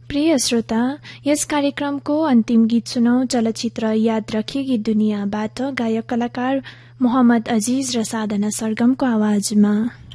प्रिय श्रोता, यस कार्यक्रमको अन्तिम गीत सुनौ चलचित्र याद रखेगी दुनियाँबाट गायक कलाकार मोहम्मद अजीज र साधना सरगमको आवाजमा।